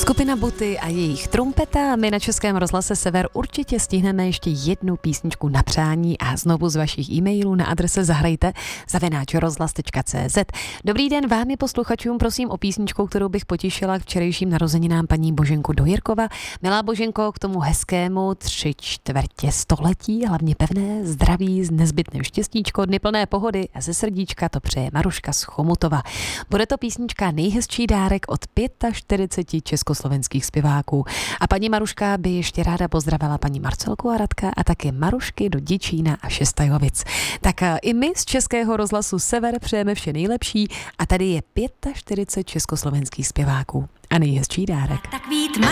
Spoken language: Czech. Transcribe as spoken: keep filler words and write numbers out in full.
Skupina Buty a jejich trumpeta. My na Českém rozhlase Sever určitě stihneme ještě jednu písničku na přání a znovu z vašich e-mailů na adrese zahrajte zavináč rozhlas tečka cé zet. Dobrý den vám i posluchačům, prosím o písničku, kterou bych potěšila k včerejším narozeninám paní Boženku Dojirkova. Milá Boženko, k tomu hezkému tři čtvrtě století, hlavně pevné zdraví, nezbytné štěstíčko, dny plné pohody a ze srdíčka to přeje Maruška z Chomutova. Bude to písnička Nejhezčí dárek od čtyřiceti pěti československých zpěváků. A paní Maruška by ještě ráda pozdravila paní Marcelku a Radka a taky Marušky do Děčína a Šestajovic. Tak i my z Českého rozhlasu Sever přejeme vše nejlepší a tady je čtyřicet pět československých zpěváků. A nejhezčí dárek.